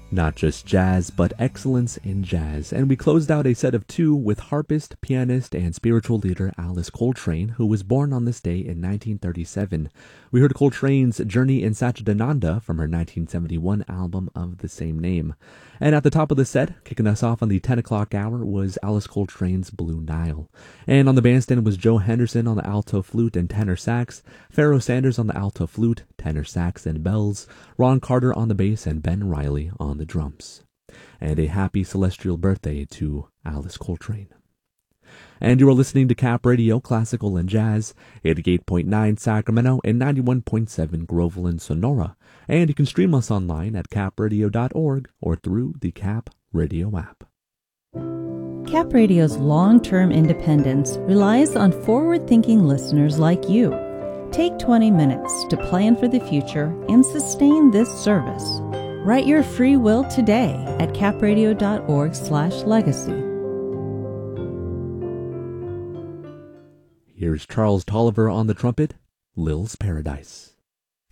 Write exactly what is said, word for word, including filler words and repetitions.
Not just jazz, but excellence in jazz. And we closed out a set of two with harpist, pianist, and spiritual leader Alice Coltrane, who was born on this day in nineteen thirty-seven. We heard Coltrane's Journey in Satchidananda from her nineteen seventy-one album of the same name. And at the top of the set, kicking us off on the ten o'clock hour, was Alice Coltrane's Blue Nile. And on the bandstand was Joe Henderson on the alto flute and tenor sax, Pharoah Sanders on the alto flute, tenor sax, and bells, Ron Carter on the bass, and Ben Riley on the drums. And a happy celestial birthday to Alice Coltrane. And you are listening to Cap Radio, Classical and Jazz, eighty-eight point nine Sacramento and ninety-one point seven Groveland, Sonora. And you can stream us online at cap radio dot org or through the Cap Radio app. Cap Radio's long-term independence relies on forward-thinking listeners like you. Take twenty minutes to plan for the future and sustain this service. Write your free will today at cap radio dot org slash legacy. Here's Charles Tolliver on the trumpet, Lil's Paradise.